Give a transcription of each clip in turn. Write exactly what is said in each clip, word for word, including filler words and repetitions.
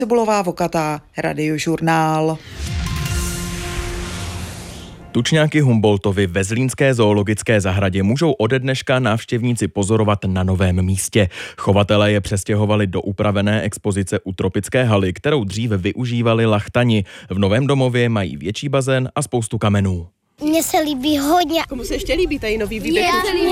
Cibulová Vokatá, Radiožurnál. Tučňáky Humboldtovy ve zlínské zoologické zahradě můžou ode dneška návštěvníci pozorovat na novém místě. Chovatelé je přestěhovali do upravené expozice u tropické haly, kterou dříve využívali lachtani. V novém domově mají větší bazén a spoustu kamenů. Mně se líbí hodně. Komu se ještě líbí tady nový výběh?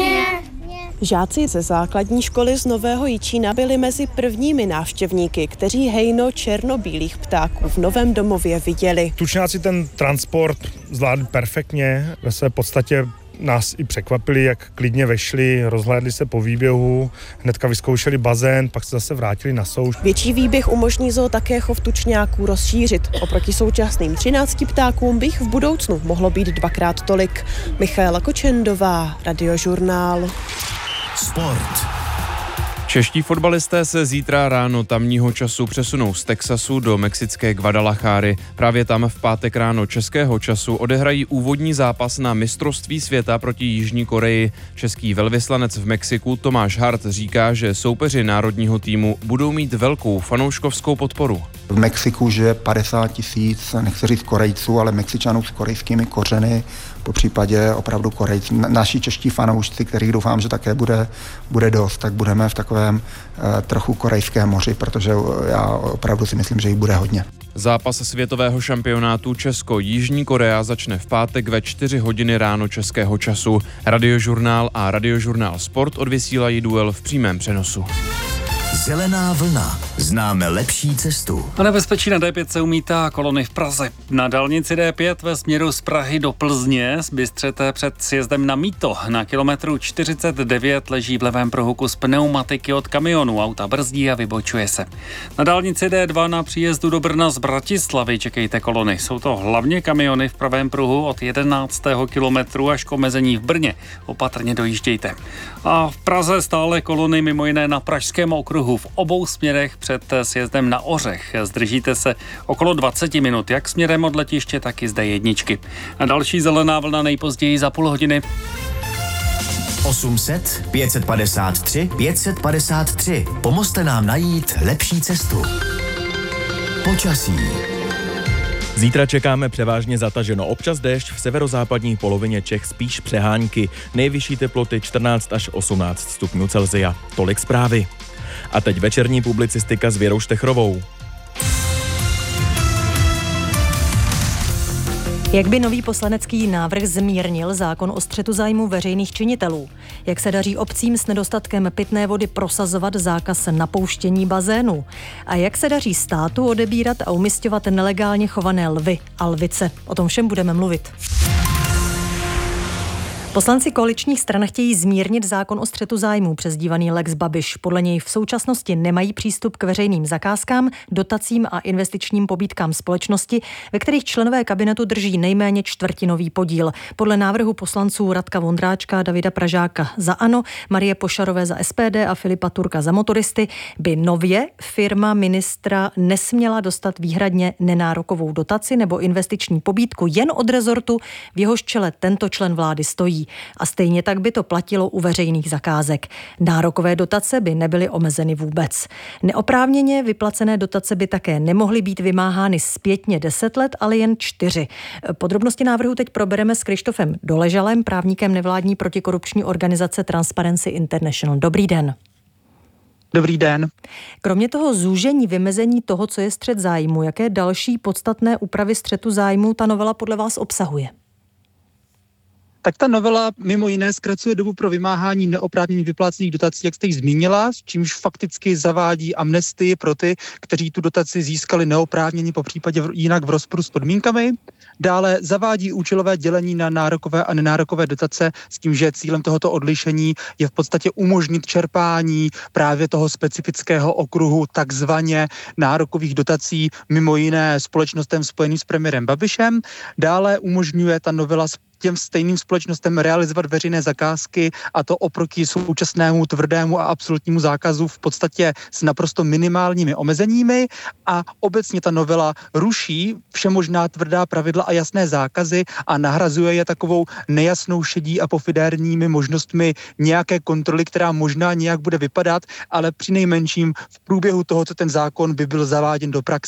Žáci ze základní školy z Nového Jičína byli mezi prvními návštěvníky, kteří hejno černobílých ptáků v novém domově viděli. Tučňáci ten transport zvládli perfektně, ve své podstatě nás i překvapili, jak klidně vešli, rozhlédli se po výběhu, hnedka vyzkoušeli bazén, pak se zase vrátili na souš. Větší výběh umožní zoo také chov tučňáků rozšířit. Oproti současným třinácti ptákům by jich v budoucnu mohlo být dvakrát tolik. Michaela Kočendová, Radiožurnál. Sport. Čeští fotbalisté se zítra ráno tamního času přesunou z Texasu do mexické Guadalajary. Právě tam v pátek ráno českého času odehrají úvodní zápas na mistrovství světa proti Jižní Koreji. Český velvyslanec v Mexiku Tomáš Hart říká, že soupeři národního týmu budou mít velkou fanouškovskou podporu. V Mexiku žije padesát tisíc, nechci říct Korejců, ale Mexičanů s korejskými kořeny, po případě opravdu Korejci. Naši čeští fanoušci, kterých doufám, že také bude, bude dost, tak budeme v takovém eh, trochu korejském moři, protože já opravdu si myslím, že jich bude hodně. Zápas světového šampionátu Česko-Jižní Korea začne v pátek ve čtyři hodiny ráno českého času. Radiožurnál a Radiožurnál Sport odvysílají duel v přímém přenosu. Zelená vlna. Známe lepší cestu. A nebezpečí na D pět se umítá kolony v Praze. Na dálnici D pět ve směru z Prahy do Plzně zbystřete před sjezdem na Mýto. Na kilometru čtyřicet devět leží v levém pruhu kus pneumatiky od kamionu. Auta brzdí a vybočuje se. Na dálnici D dva na příjezdu do Brna z Bratislavy čekejte kolony. Jsou to hlavně kamiony v pravém pruhu od jedenáctého kilometru až k omezení v Brně. Opatrně dojíždějte. A v Praze stále kolony mimo jiné na Pražském okruhu v obou směrech před sjezdem na Ořech. Zdržíte se okolo dvacet minut, jak směrem od letiště, tak i z D jedničky. A další zelená vlna nejpozději za půl hodiny. osm set, pět set padesát tři, pět set padesát tři. Pomozte nám najít lepší cestu. Počasí. Zítra čekáme převážně zataženo, občas déšť, v severozápadní polovině Čech spíš přehánky. Nejvyšší teploty čtrnáct až osmnáct stupňů Celsia. Tolik zprávy. A teď večerní publicistika s Věrou Štechrovou. Jak by nový poslanecký návrh zmírnil zákon o střetu zájmů veřejných činitelů? Jak se daří obcím s nedostatkem pitné vody prosazovat zákaz napouštění bazénů? A jak se daří státu odebírat a umisťovat nelegálně chované lvy a lvice? O tom všem budeme mluvit. Poslanci koaličních stran chtějí zmírnit zákon o střetu zájmů, přezdívaný Lex Babiš. Podle něj v současnosti nemají přístup k veřejným zakázkám, dotacím a investičním pobídkám společnosti, ve kterých členové kabinetu drží nejméně čtvrtinový podíl. Podle návrhu poslanců Radka Vondráčka, Davida Pražáka za ANO, Marie Pošarové za S P D a Filipa Turka za Motoristy by nově firma ministra nesměla dostat výhradně nenárokovou dotaci nebo investiční pobídku jen od rezortu, v jehož čele tento člen vlády stojí. A stejně tak by to platilo u veřejných zakázek. Nárokové dotace by nebyly omezeny vůbec. Neoprávněně vyplacené dotace by také nemohly být vymáhány zpětně deset let, ale jen čtyři. Podrobnosti návrhu teď probereme s Krištofem Doležalem, právníkem nevládní protikorupční organizace Transparency International. Dobrý den. Dobrý den. Kromě toho zúžení, vymezení toho, co je střet zájmu, jaké další podstatné úpravy střetu zájmu ta novela podle vás obsahuje? Tak ta novela mimo jiné zkracuje dobu pro vymáhání neoprávněně vyplácených dotací, jak jste ji zmínila, s čímž fakticky zavádí amnestii pro ty, kteří tu dotaci získali neoprávněně, po případě jinak v rozporu s podmínkami. Dále zavádí účelové dělení na nárokové a nenárokové dotace s tím, že cílem tohoto odlišení je v podstatě umožnit čerpání právě toho specifického okruhu takzvaně nárokových dotací, mimo jiné společnostem spojeným s premiérem Babišem. Dále umožňuje ta novela těm stejným společnostem realizovat veřejné zakázky, a to oproti současnému tvrdému a absolutnímu zákazu v podstatě s naprosto minimálními omezeními. A obecně ta novela ruší všemožná tvrdá pravidla a jasné zákazy a nahrazuje je takovou nejasnou šedí a pofidérními možnostmi nějaké kontroly, která možná nějak bude vypadat, ale při nejmenším v průběhu toho, co ten zákon by byl zaváděn do praxe,